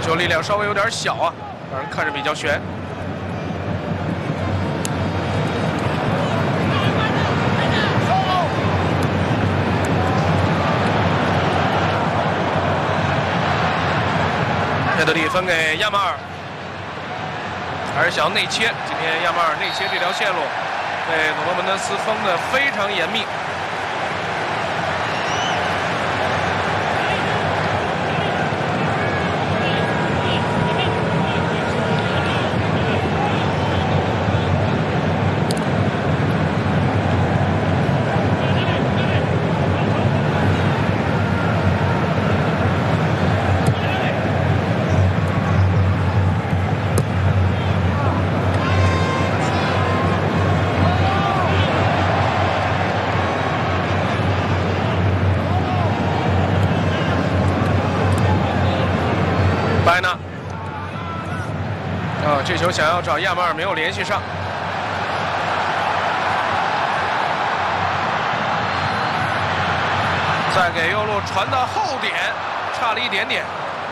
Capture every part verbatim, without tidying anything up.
球力量稍微有点小啊，让人看着比较悬。佩德里分给亚马尔，还是想要内切。今天亚马尔内切这条线路被努诺门德斯封得非常严密。 白纳，啊，这球想要找亚马尔没有联系上。再给右路传到后点，差了一点点。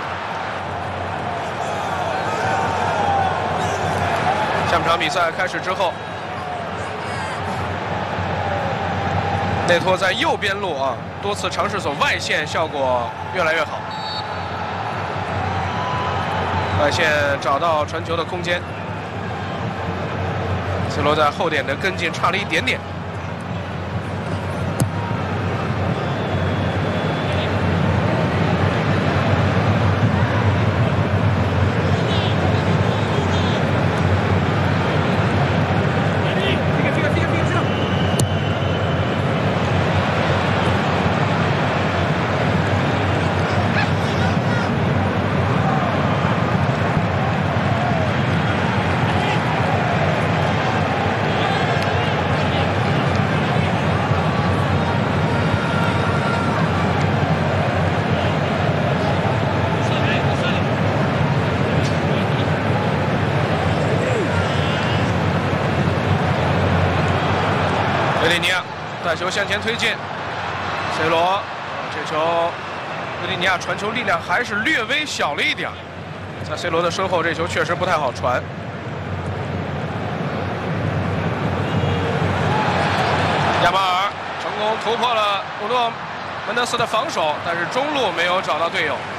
下半场比赛开始之后，内托在右边路啊，多次尝试走外线，效果越来越好。 外线找到传球的空间 ，C 罗在后点的跟进差了一点点。维利尼亚带球向前推进 ，C 罗，啊，这球维利尼亚传球力量还是略微小了一点，在 C 罗的身后，这球确实不太好传。亚马尔成功突破了努诺门德斯的防守，但是中路没有找到队友。